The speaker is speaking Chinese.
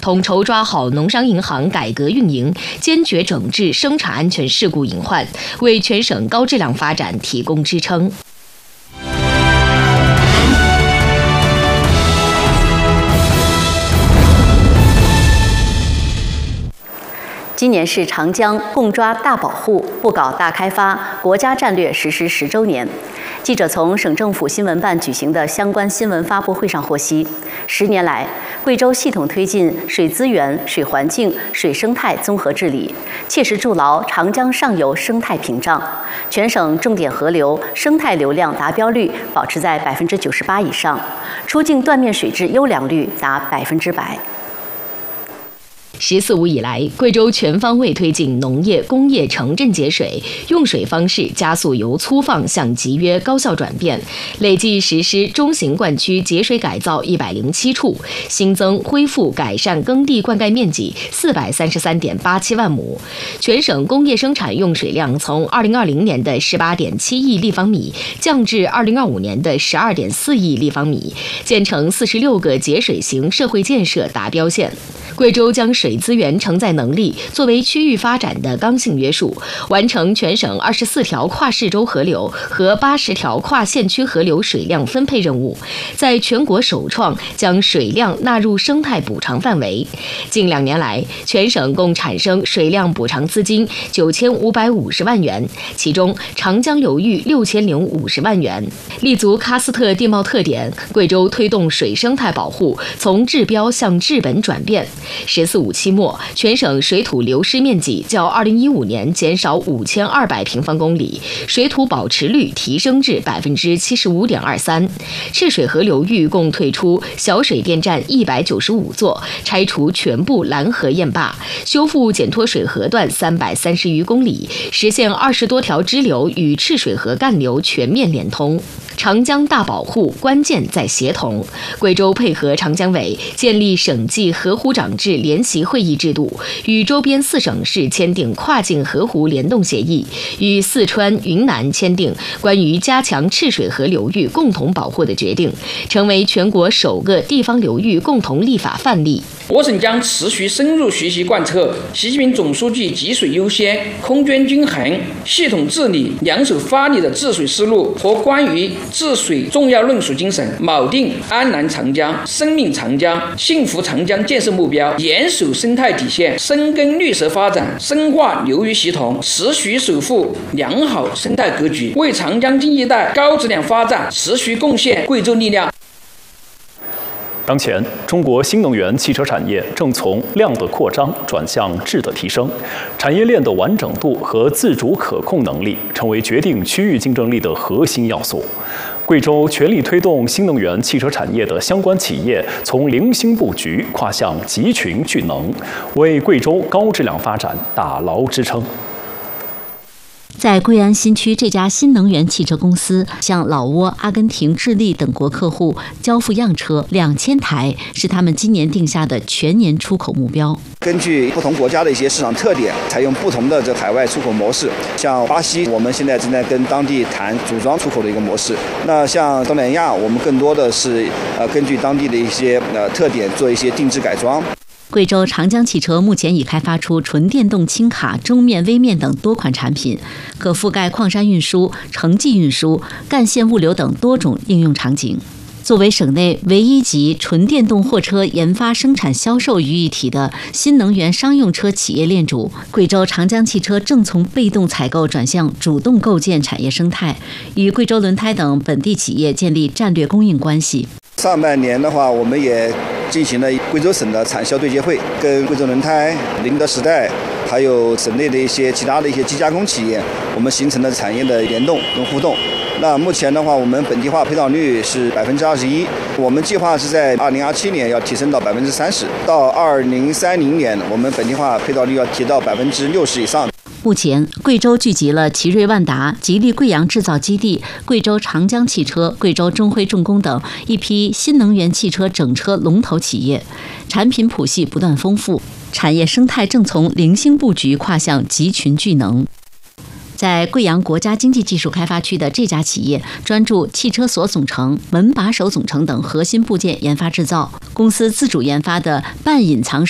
统筹抓好农商银行改革运营，坚决整治生产安全事故隐患，为全省高质量发展提供支撑。 今年是长江共抓大保护、不搞大开发国家战略实施10周年。记者从省政府新闻办举行的相关新闻发布会上获悉，10年来，贵州系统推进水资源、水环境、水生态综合治理，切实筑牢长江上游生态屏障，全省重点河流生态流量达标率保持在98%以上，出境断面水质优良率达100%。 “14五”以来，贵州全方位推进农业、工业、城镇节水，用水方式加速由粗放向集约高效转变，累计实施中型灌区节水改造107处，新增恢复改善耕地灌溉面积433.87万亩。全省工业生产用水量从2020年的18.7亿立方米降至2025年的12.4亿立方米，建成46个节水型社会建设达标县。贵州将水资源承载能力作为区域发展的刚性约束，完成全省24条跨市州河流和80条跨县区河流水量分配任务，在全国首创将水量纳入生态补偿范围。近2年来，全省共产生水量补偿资金9550万元，其中长江流域6050万元。立足喀斯特地貌特点，贵州推动水生态保护从治标向治本转变。“14五”期末，全省水土流失面积较2015年减少5200平方公里，水土保持率提升至75.23%。赤水河流域共退出小水电站195座，拆除全部拦河堰坝，修复减脱水河段330余公里，实现20多条支流与赤水河干流全面连通。长江大保护关键在协同，贵州配合长江委建立省际河湖长制联席会议制度，与周边4省市签订跨境河湖联动协议，与四川、云南签订关于加强赤水河流域共同保护的决定，成为全国首个地方流域共同立法范例。 我省将持续深入学习贯彻习近平总书记集水优先、空捐均衡、系统治理、两手发力的治水思路和关于治水重要论述精神，锚定安南长江、生命长江、幸福长江建设目标，严守生态底线，深耕绿色发展，深化流域协同，持续守护良好生态格局，为长江经济带高质量发展持续贡献贵州力量。 当前，中国新能源汽车产业正从量的扩张转向质的提升，产业链的完整度和自主可控能力成为决定区域竞争力的核心要素。贵州全力推动新能源汽车产业的相关企业从零星布局跨向集群聚能，为贵州高质量发展打牢支撑。 在贵安新区，这家新能源汽车公司向老挝、阿根廷、智利等国客户交付样车2000台，是他们今年定下的全年出口目标。 根据不同国家的一些市场特点，采用不同的海外出口模式。像巴西，我们现在正在跟当地谈组装出口的一个模式。那像东南亚，我们更多的是根据当地的一些特点做一些定制改装。 贵州长江汽车目前已开发出纯电动轻卡、中面、微面等多款产品，可覆盖矿山运输、城际运输、干线物流等多种应用场景。作为省内唯一集纯电动货车研发、生产、销售于一体的新能源商用车企业链主，贵州长江汽车正从被动采购转向主动构建产业生态，与贵州轮胎等本地企业建立战略供应关系。 上半年的话，我们也进行了贵州省的产销对接会，跟贵州轮胎、宁德时代，还有省内的一些其他的一些机加工企业，我们形成了产业的联动跟互动。那目前的话，我们本地化配套率是21%，我们计划是在2027年要提升到30%，到2030年，我们本地化配套率要提到60%以上。 目前，贵州聚集了奇瑞万达、吉利贵阳制造基地、贵州长江汽车、贵州中辉重工等一批新能源汽车整车龙头企业，产品谱系不断丰富，产业生态正从零星布局跨向集群聚能。在贵阳国家经济技术开发区的这家企业专注汽车锁总成、门把手总成等核心部件研发制造，公司自主研发的半隐藏式